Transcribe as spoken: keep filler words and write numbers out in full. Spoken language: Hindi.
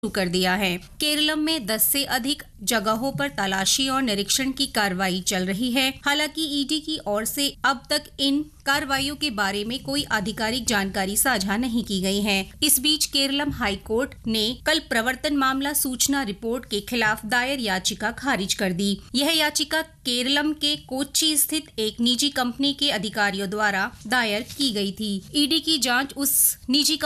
कर दिया है। केरलम में दस से अधिक जगहों पर तलाशी और निरीक्षण की कार्रवाई चल रही है। हालांकि ईडी की ओर से अब तक इन कार्रवाइयों के बारे में कोई आधिकारिक जानकारी साझा नहीं की गई है। इस बीच केरलम हाई कोर्ट ने कल प्रवर्तन मामला सूचना रिपोर्ट के खिलाफ दायर याचिका खारिज कर दी। यह याचिका केरलम के कोच्चि स्थित एक निजी कंपनी के अधिकारियों द्वारा दायर की गई थी। ईडी की जांच उस निजी